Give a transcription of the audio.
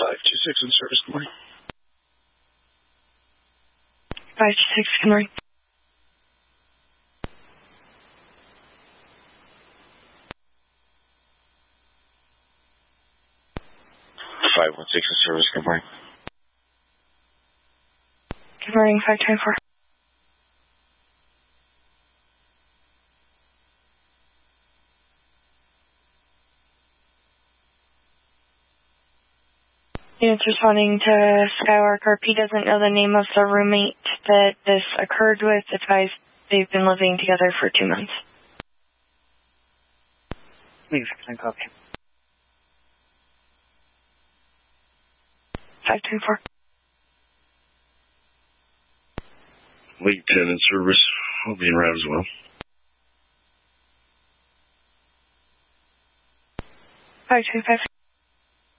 526 in service, good morning. 526, good morning. In service, good morning. Good morning, 524. Units responding to Skylark RP doesn't know the name of the roommate that this occurred with. Advised they've been living together for 2 months. Leave, can I copy? 524. Late 10 in service. I'll be in route as well. 525.